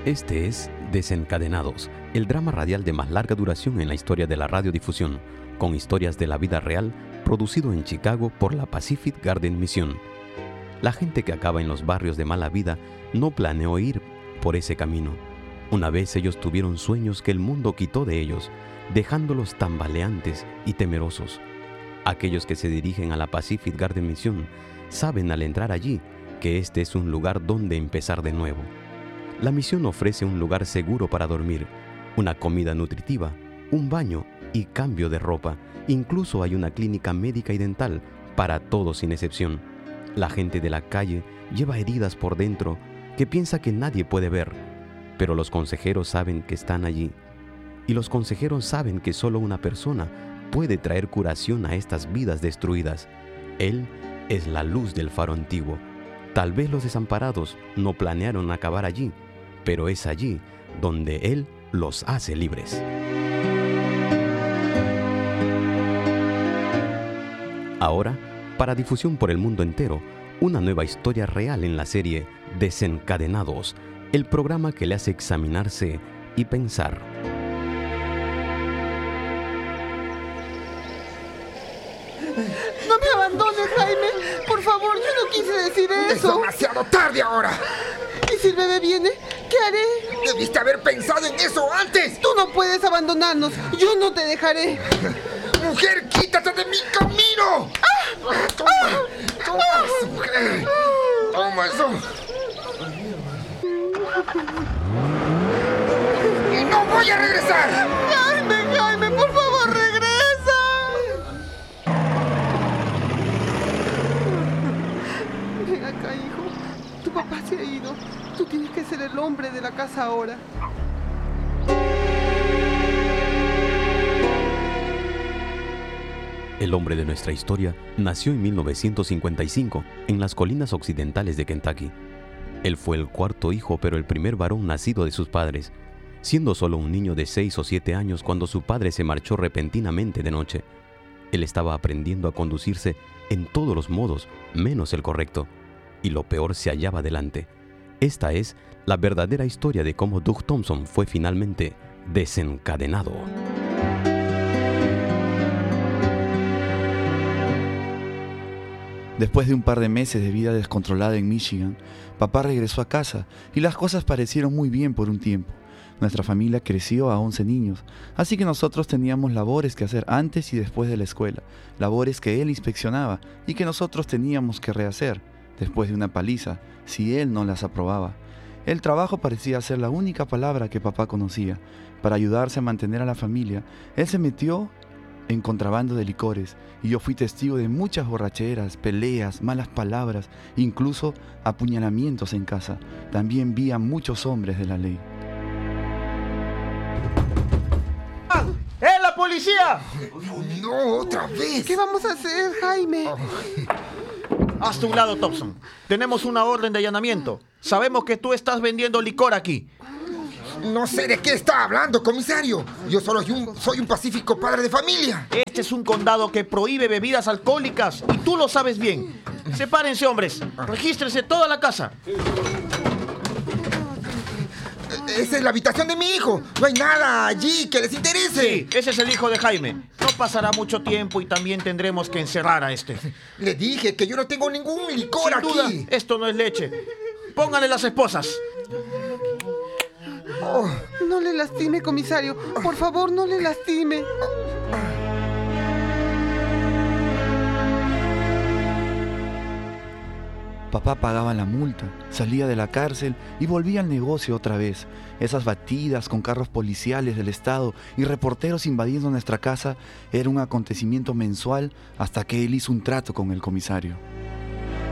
Este es Desencadenados, el drama radial de más larga duración en la historia de la radiodifusión, con historias de la vida real, producido en Chicago por la Pacific Garden Mission. La gente que acaba en los barrios de mala vida no planeó ir por ese camino. Una vez ellos tuvieron sueños que el mundo quitó de ellos, dejándolos tambaleantes y temerosos. Aquellos que se dirigen a la Pacific Garden Mission saben al entrar allí que este es un lugar donde empezar de nuevo. La misión ofrece un lugar seguro para dormir, una comida nutritiva, un baño y cambio de ropa. Incluso hay una clínica médica y dental para todos sin excepción. La gente de la calle lleva heridas por dentro que piensa que nadie puede ver, pero los consejeros saben que están allí. Y los consejeros saben que solo una persona puede traer curación a estas vidas destruidas. Él es la luz del faro antiguo. Tal vez los desamparados no planearon acabar allí, pero es allí donde Él los hace libres. Ahora, para difusión por el mundo entero, una nueva historia real en la serie Desencadenados, el programa que le hace examinarse y pensar. ¡No me abandones, Jaime! Por favor, yo no quise decir eso. ¡Es demasiado tarde ahora! ¿Y si el bebé viene? ¿Qué haré? ¡Debiste haber pensado en eso antes! Tú no puedes abandonarnos. Yo no te dejaré. ¡Mujer, quítate de mi camino! ¡Toma eso, mujer! ¡Toma eso! ¡Y no voy a regresar! Jaime, por favor, regresa. Ven acá, hijo. Tu papá se ha ido. Tú tienes que ser el hombre de la casa ahora. El hombre de nuestra historia nació en 1955 en las colinas occidentales de Kentucky. Él fue el cuarto hijo, pero el primer varón nacido de sus padres, siendo solo un niño de 6 o 7 años cuando su padre se marchó repentinamente de noche. Él estaba aprendiendo a conducirse en todos los modos, menos el correcto, y lo peor se hallaba delante. Esta es la verdadera historia de cómo Doug Thompson fue finalmente desencadenado. Después de un par de meses de vida descontrolada en Michigan, papá regresó a casa y las cosas parecieron muy bien por un tiempo. Nuestra familia creció a 11 niños, así que nosotros teníamos labores que hacer antes y después de la escuela, labores que él inspeccionaba y que nosotros teníamos que rehacer después de una paliza, si él no las aprobaba. El trabajo parecía ser la única palabra que papá conocía. Para ayudarse a mantener a la familia, él se metió en contrabando de licores, y yo fui testigo de muchas borracheras, peleas, malas palabras, incluso apuñalamientos en casa. También vi a muchos hombres de la ley. ¡La policía! ¡No, otra vez! ¿Qué vamos a hacer, Jaime? Hazte un lado, Thompson. Tenemos una orden de allanamiento. Sabemos que tú estás vendiendo licor aquí. No sé de qué está hablando, comisario. Yo solo soy un pacífico padre de familia. Este es un condado que prohíbe bebidas alcohólicas y tú lo sabes bien. Sepárense, hombres. Regístrense toda la casa. Esa es la habitación de mi hijo. No hay nada allí que les interese. Sí, ese es el hijo de Jaime. No pasará mucho tiempo y también tendremos que encerrar a este. Le dije que yo no tengo ningún licor Sin duda, aquí. esto no es leche. Pónganle las esposas. No le lastime, comisario. Por favor, no le lastime. Papá pagaba la multa, salía de la cárcel y volvía al negocio otra vez. Esas batidas con carros policiales del estado y reporteros invadiendo nuestra casa era un acontecimiento mensual hasta que él hizo un trato con el comisario.